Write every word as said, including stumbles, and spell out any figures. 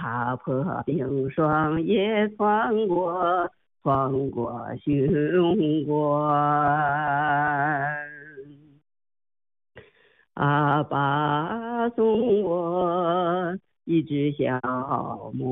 踏破冰霜也闯过，闯过雄关。阿爸送我一只小